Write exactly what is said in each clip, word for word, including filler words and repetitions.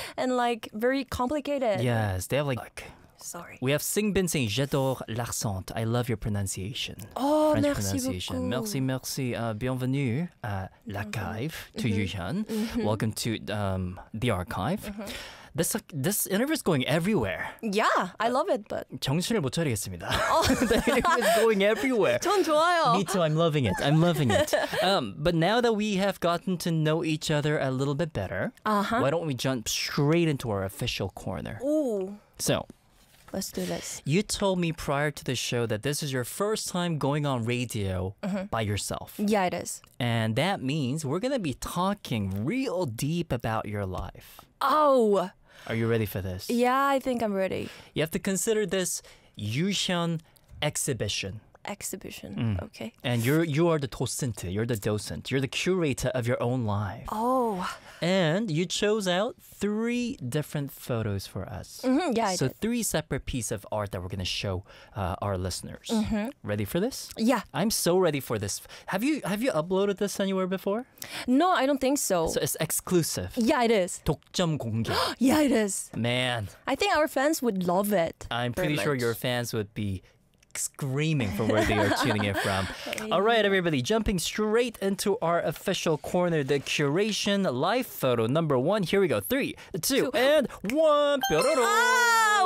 and like very complicated. Yes, they have like. Sorry. We have Singbin saying j'adore l'accent. I love your pronunciation. Oh, French merci pronunciation. beaucoup. Merci, merci. Uh, bienvenue à l'archive to Yuhyun. Welcome to um, the archive. This this interview is going everywhere. Yeah, I love it, but 정신을 못 차리겠습니다. The interview is going everywhere. 전 좋아요. Me too. I'm loving it. I'm loving it. Um, but now that we have gotten to know each other a little bit better, Uh-huh. why don't we jump straight into our official corner? Ooh, So, let's do this. you told me prior to the show that this is your first time going on radio Mm-hmm. by yourself. Yeah, it is. And that means we're going to be talking real deep about your life. Oh, Are you ready for this? yeah, I think I'm ready. You have to consider this Yuhyun exhibition. Exhibition. Okay. And you're you are the docent, you're the docent, you're the curator of your own life. Oh, And you chose out three different photos for us. mhm, yeah, I So did. three separate pieces of art that we're going to show uh, our listeners. Mm-hmm. Ready for this? Yeah. I'm so ready for this. Have you have you uploaded this anywhere before? No, I don't think so. So it's exclusive. Yeah, it is. 독점 공개. Yeah, it is. Man, I think our fans would love it. I'm very pretty sure much. your fans would be screaming from where they are tuning in from. All right, everybody, jumping straight into our official corner, the curation live photo number one. Here we go. Three, two, and one. 뾰로롱. Ah,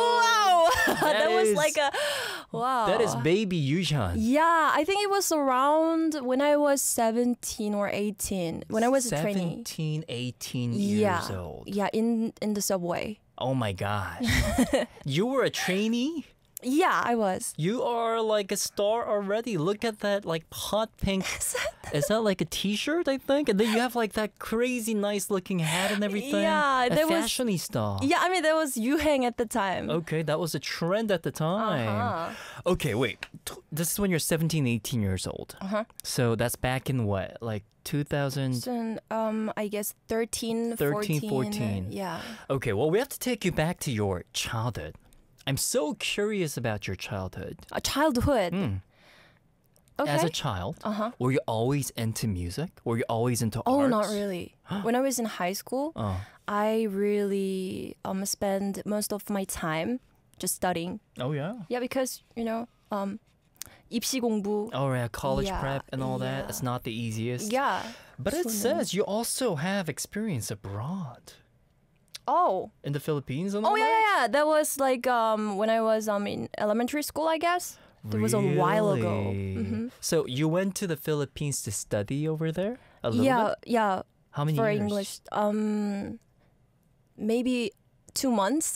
wow. that That was is- like a wow. That is baby Yuhyun. Yeah, I think it was around when I was seventeen or eighteen. When I was a trainee. seventeen, eighteen Yeah. years old. Yeah, in in the subway. Oh my gosh. You were a trainee? Yeah, I was. You are like a star already. Look at that like hot pink. Is that like a t-shirt, I think? And then you have like that crazy nice looking hat and everything. Yeah, a there was- fashionista. Yeah, I mean there was Yuheng at the time. Okay, that was a trend at the time. Uh-huh. Okay, wait. T- This is when you're seventeen, eighteen years old. Uh-huh. So that's back in what? Like two thousand? So, um, I guess thirteen, thirteen, fourteen. fourteen. Yeah. Okay, well, we have to take you back to your childhood. I'm so curious about your childhood. A childhood. Mm. Okay. As a child, Uh-huh. were you always into music? Were you always into Oh, arts? not really. When I was in high school, Oh. I really um spend most of my time just studying. Oh, yeah. Yeah, because you know, um, 입시 공부. Oh, yeah, college Yeah, prep and all that. yeah. It's not the easiest. Yeah. But it So says you also have experience abroad. Oh. In the Philippines and all Oh yeah, that? yeah, yeah. That was like um when I was um in elementary school, I guess. It was a while ago. Really? Mhm. So you went to the Philippines to study over there? A little Yeah, bit? yeah. How many For years? English, um, maybe two months.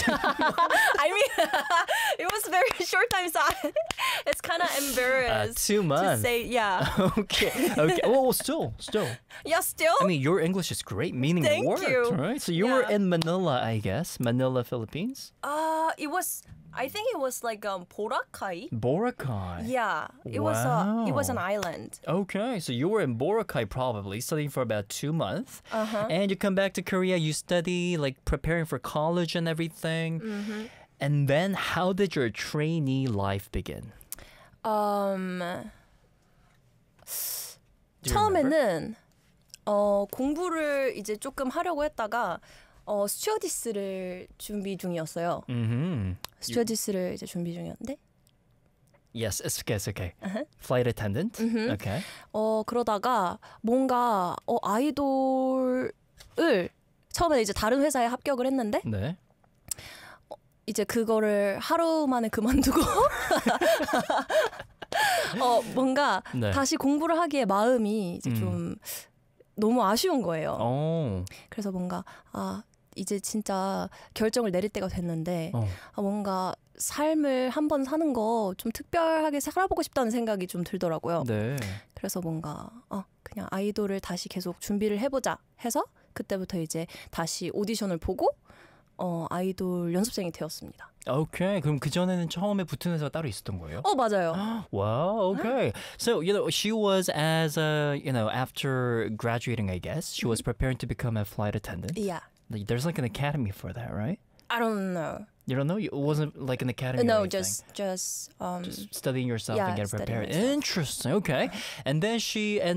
I mean, it was very short time, so I, it's kind of Uh, embarrassed two to months. say. Yeah, Okay. Okay. Well, still, still. yeah. Still, I mean, your English is great, meaning Thank it worked, you. right? So you were Yeah. in Manila, I guess, Manila, Philippines. uh, it was. I think it was like um Boracay. Boracay. Yeah, it was a. It was an Wow. island. Okay, so you were in Boracay probably studying for about two months, Uh-huh. and you come back to Korea. You study like preparing for college and everything, Mm-hmm. and then how did your trainee life begin? Um, Do you remember? 처음에는 어 공부를 이제 조금 하려고 했다가 어 스튜어디스를 준비 중이었어요. Mm-hmm. 스튜어디스를 이제 준비 중이었는데 Yes, it's okay. It's okay. Uh-huh. Flight attendant. Okay. 어 그러다가 뭔가 어 아이돌을 처음에 이제 다른 회사에 합격을 했는데 네. 이제 그거를 하루 만에 그만두고 어 뭔가 네. 다시 공부를 하기에 마음이 이제 음. 좀 너무 아쉬운 거예요. 어. 그래서 뭔가 아 이제 진짜 결정을 내릴 때가 됐는데 어. 아, 뭔가 삶을 한 번 사는 거 좀 특별하게 살아보고 싶다는 생각이 좀 들더라고요. 네. 그래서 뭔가 어, 그냥 아이돌을 다시 계속 준비를 해보자 해서 그때부터 이제 다시 오디션을 보고 어, 아이돌 연습생이 되었습니다. Okay. 그럼 그 전에는 처음에 붙은 회사가 따로 있었던 거예요? 어 맞아요. Wow, okay. So, you know, she was as a, you know, after graduating, I guess, she was preparing to become a flight attendant. Yeah. Like, there's like an academy for that, right? I don't know. You don't know? It wasn't like an academy or No, anything? just just um Just studying yourself yeah, and getting studying prepared. myself. Interesting. Okay. And then she